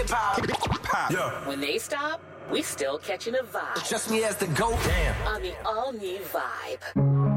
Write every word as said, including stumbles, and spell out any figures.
hip hop. Yeah. When they stop, we still catching a vibe. Trust me as the GOAT. Damn. On the all-new Vibe.